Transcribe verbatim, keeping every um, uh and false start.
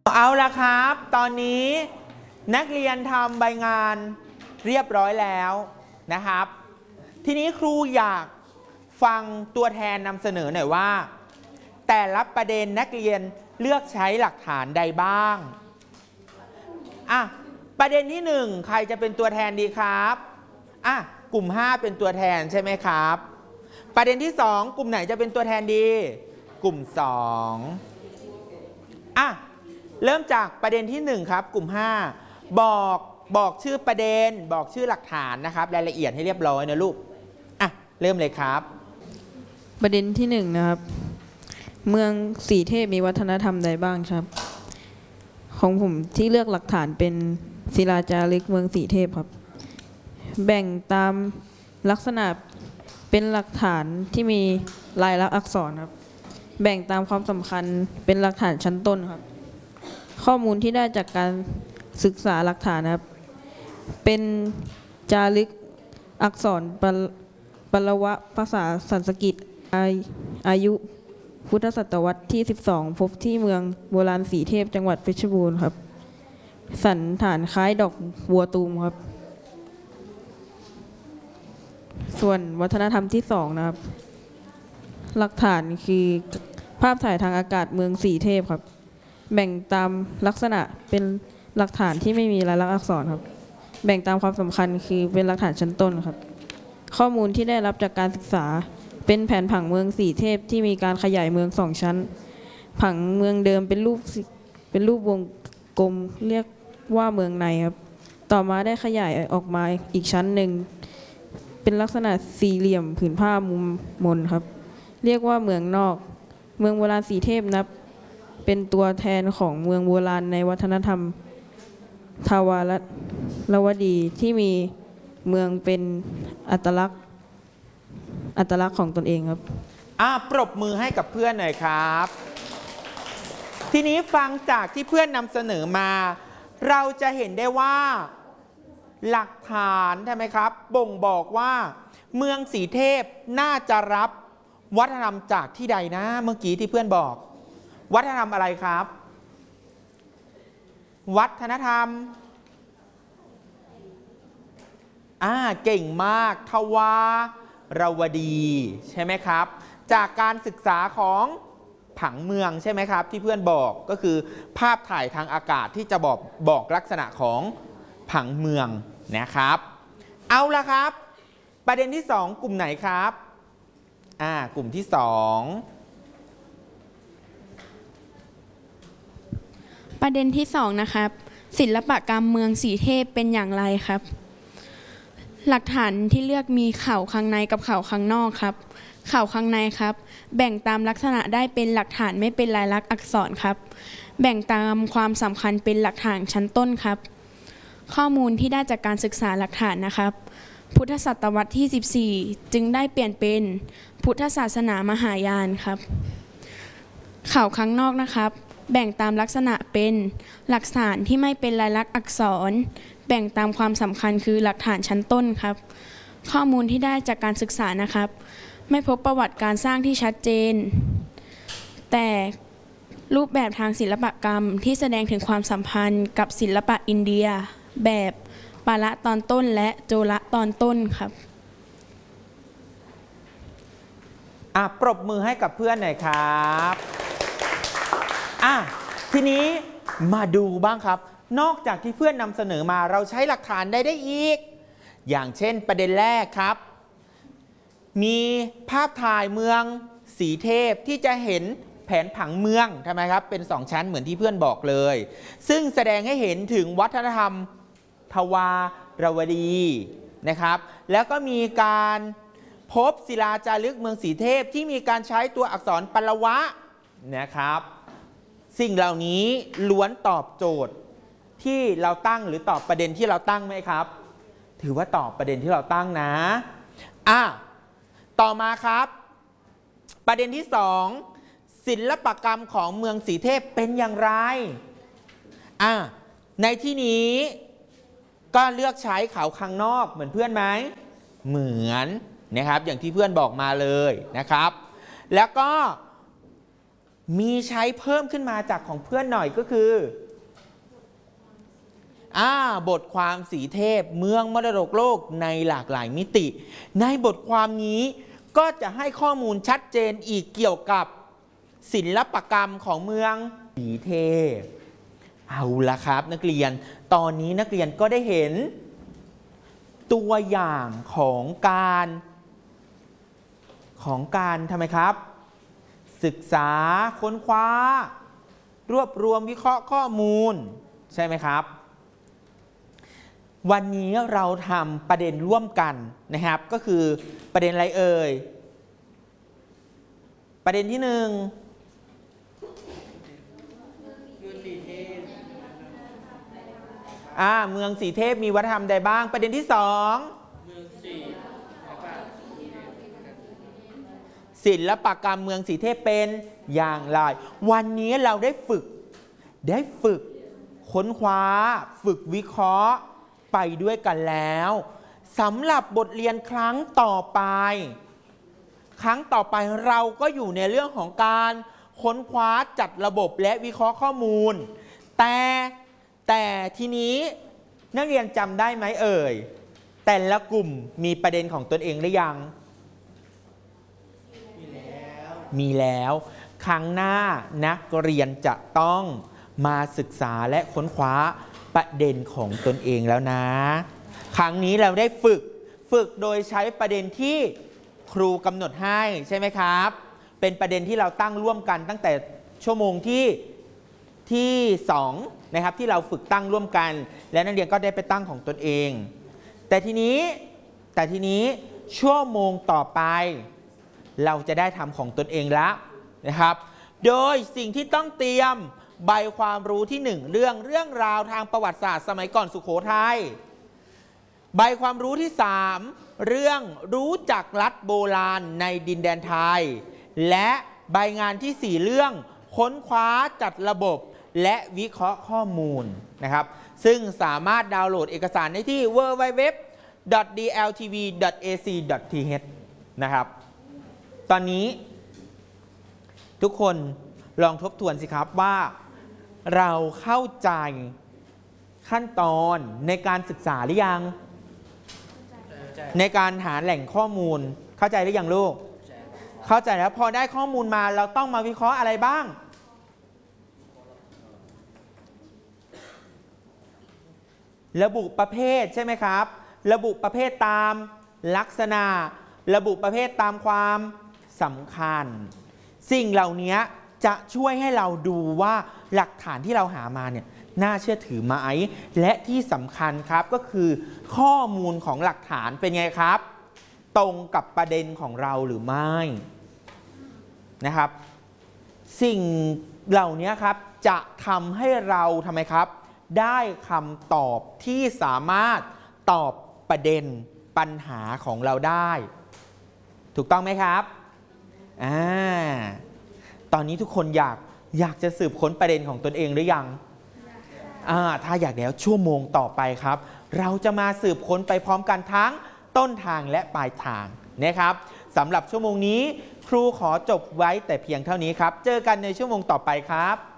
เอาละครับตอนนี้นักเรียนทำใบงานเรียบร้อยแล้วนะครับทีนี้ครูอยากฟังตัวแทนนำเสนอหน่อยว่าแต่ละประเด็นนักเรียนเลือกใช้หลักฐานใดบ้างอ่ะประเด็นที่หนึ่งใครจะเป็นตัวแทนดีครับอ่ะกลุ่มห้าเป็นตัวแทนใช่ไหมครับประเด็นที่สองกลุ่มไหนจะเป็นตัวแทนดีกลุ่มสองอ่ะเริ่มจากประเด็นที่หนึ่งครับกลุ่มห้าบอกบอกชื่อประเด็นบอกชื่อหลักฐานนะครับรายละเอียดให้เรียบร้อยนะลูกอ่ะเริ่มเลยครับประเด็นที่หนึ่งนะครับเมืองสีเทพมีวัฒนธรรมใดบ้างครับของผมที่เลือกหลักฐานเป็นศิลาจารึกเมืองสีเทพครับแบ่งตามลักษณะเป็นหลักฐานที่มีลายลักษณ์อักษรครับแบ่งตามความสำคัญเป็นหลักฐานชั้นต้นครับข้อมูลที่ได้จากการศึกษาหลักฐานครับเป็นจารึกอักษรปลวะภาษาสันสกฤตอายุพุทธศตวรรษที่สิบสองพบที่เมืองโบราณสีเทพจังหวัดเพชรบูรณ์ครับสันฐานคล้ายดอกบัวตูมครับส่วนวัฒนธรรมที่สองนะครับหลักฐานคือภาพถ่ายทางอากาศเมืองสีเทพครับแบ่งตามลักษณะเป็นหลักฐานที่ไม่มีลายลักษณ์อักษรครับแบ่งตามความสำคัญคือเป็นหลักฐานชั้นต้นครับข้อมูลที่ได้รับจากการศึกษาเป็นแผนผังเมืองสีเทพที่มีการขยายเมืองสองชั้นผังเมืองเดิมเป็นรูปเป็นรูปวงกลมเรียกว่าเมืองในครับต่อมาได้ขยายออกมาอีกชั้นหนึ่งเป็นลักษณะสี่เหลี่ยมผืนผ้ามุมมนครับเรียกว่าเมืองนอกเมืองโบราณสีเทพนับเป็นตัวแทนของเมืองโบราณในวัฒนธรรมทวารลวดีที่มีเมืองเป็นอัตลักษณ์อัตลักษณ์ของตนเองครับอ่ะปรบมือให้กับเพื่อนหน่อยครับทีนี้ฟังจากที่เพื่อนนำเสนอมาเราจะเห็นได้ว่าหลักฐานใช่ไหมครับบ่งบอกว่าเมืองสีเทพน่าจะรับวัฒนธรรมจากที่ใดนะเมื่อกี้ที่เพื่อนบอกวัฒนธรรมอะไรครับวัฒนธรรมอ่าเก่งมากทวารวดีใช่ไหมครับจากการศึกษาของผังเมืองใช่ไหมครับที่เพื่อนบอกก็คือภาพถ่ายทางอากาศที่จะบอกบอกลักษณะของผังเมืองนะครับเอาละครับประเด็นที่สองกลุ่มไหนครับอ่ากลุ่มที่สองประเด็นที่สองนะครับศิลปกรรมเมืองสีเทพเป็นอย่างไรครับหลักฐานที่เลือกมีเข่าข้างในกับเข่าข้างนอกครับเข่าข้างในครับแบ่งตามลักษณะได้เป็นหลักฐานไม่เป็นลายลักษณ์อักษรครับแบ่งตามความสำคัญเป็นหลักฐานชั้นต้นครับข้อมูลที่ได้จากการศึกษาหลักฐานนะครับพุทธศตวรรษที่สิบสี่จึงได้เปลี่ยนเป็นพุทธศาสนามหายานครับเข่าข้างนอกนะครับแบ่งตามลักษณะเป็นหลักฐานที่ไม่เป็นลายลักษณ์อักษรแบ่งตามความสำคัญคือหลักฐานชั้นต้นครับข้อมูลที่ได้จากการศึกษานะครับไม่พบประวัติการสร้างที่ชัดเจนแต่รูปแบบทางศิลปกรรมที่แสดงถึงความสัมพันธ์กับศิลปะอินเดียแบบปาละตอนต้นและโจละตอนต้นครับอ่ะปรบมือให้กับเพื่อนหน่อยครับอ่ะทีนี้มาดูบ้างครับนอกจากที่เพื่อนนำเสนอมาเราใช้หลักฐานได้ได้อีกอย่างเช่นประเด็นแรกครับมีภาพถ่ายเมืองสีเทพที่จะเห็นแผนผังเมืองใช่ไหมครับเป็นสองชั้นเหมือนที่เพื่อนบอกเลยซึ่งแสดงให้เห็นถึงวัฒนธรรมทวารวดีนะครับแล้วก็มีการพบศิลาจารึกเมืองสีเทพที่มีการใช้ตัวอักษรปลวะนะครับสิ่งเหล่านี้ล้วนตอบโจทย์ที่เราตั้งหรือตอบประเด็นที่เราตั้งไหมครับถือว่าตอบประเด็นที่เราตั้งนะอ่ะต่อมาครับประเด็นที่สองศิลปกรรมของเมืองสีเทพเป็นอย่างไรอ่ะในที่นี้ก็เลือกใช้เขาข้างนอกเหมือนเพื่อนไหมเหมือนนะครับอย่างที่เพื่อนบอกมาเลยนะครับแล้วก็มีใช้เพิ่มขึ้นมาจากของเพื่อนหน่อยก็คืออ่าบทความสีเทพเมืองมรดกโลกในหลากหลายมิติ ในบทความนี้ก็จะให้ข้อมูลชัดเจนอีกเกี่ยวกับศิลปกรรมของเมืองสีเทพเอาละครับนักเรียนตอนนี้นักเรียนก็ได้เห็นตัวอย่างของการของการทำไมครับศึกษาค้นคว้ารวบรวมวิเคราะห์ข้อมูลใช่ไหมครับวันนี้เราทำประเด็นร่วมกันนะครับก็คือประเด็นอะไรเอ่ยประเด็นที่หนึ่งอ่าเมืองสีเทพมีวัฒนธรรมใดบ้างประเด็นที่สองศิลปกรรมเมืองสีเทพเป็นอย่างไรวันนี้เราได้ฝึกได้ฝึกค้นคว้าฝึกวิเคราะห์ไปด้วยกันแล้วสำหรับบทเรียนครั้งต่อไปครั้งต่อไปเราก็อยู่ในเรื่องของการค้นคว้าจัดระบบและวิเคราะห์ข้อมูลแต่แต่ทีนี้นักเรียนจำได้ไหมเอ่ยแต่ละกลุ่มมีประเด็นของตนเองหรือยังมีแล้วมีแล้วครั้งหน้านักเรียนจะต้องมาศึกษาและค้นคว้าประเด็นของตนเองแล้วนะครั้งนี้เราได้ฝึกฝึกโดยใช้ประเด็นที่ครูกำหนดให้ใช่ไหมครับเป็นประเด็นที่เราตั้งร่วมกันตั้งแต่ชั่วโมงที่ที่สองนะครับที่เราฝึกตั้งร่วมกันและนักเรียนก็ได้ไปตั้งของตนเองแต่ทีนี้แต่ทีนี้ชั่วโมงต่อไปเราจะได้ทำของตนเองแล้วนะครับโดยสิ่งที่ต้องเตรียมใบความรู้ที่หนึ่งเรื่องเรื่องราวทางประวัติศาสตร์สมัยก่อนสุโขทัยใบความรู้ที่สามเรื่องรู้จักรัฐโบราณในดินแดนไทยและใบงานที่สี่เรื่องค้นคว้าจัดระบบและวิเคราะห์ข้อมูลนะครับซึ่งสามารถดาวน์โหลดเอกสารได้ที่ ดับเบิลยู ดับเบิลยู ดับเบิลยู ดอท ดี แอล ที วี ดอท เอ ซี ดอท ที เอช นะครับตอนนี้ทุกคนลองทบทวนสิครับว่าเราเข้าใจขั้นตอนในการศึกษาหรือยังในการหาแหล่งข้อมูลเข้าใจหรือยังลูกเข้าใจแล้วพอได้ข้อมูลมาเราต้องมาวิเคราะห์อะไรบ้างระบุประเภทใช่ไหมครับระบุประเภทตามลักษณะระบุประเภทตามความสำคัญสิ่งเหล่านี้จะช่วยให้เราดูว่าหลักฐานที่เราหามาเนี่ยน่าเชื่อถือไหมและที่สำคัญครับก็คือข้อมูลของหลักฐานเป็นไงครับตรงกับประเด็นของเราหรือไม่นะครับสิ่งเหล่านี้ครับจะทำให้เราทำไมครับได้คำตอบที่สามารถตอบประเด็นปัญหาของเราได้ถูกต้องไหมครับอ่าตอนนี้ทุกคนอยากอยากจะสืบค้นประเด็นของตนเองหรือยังอ่าถ้าอยากแล้วชั่วโมงต่อไปครับเราจะมาสืบค้นไปพร้อมกันทั้งต้นทางและปลายทางนะครับสำหรับชั่วโมงนี้ครูขอจบไว้แต่เพียงเท่านี้ครับเจอกันในชั่วโมงต่อไปครับ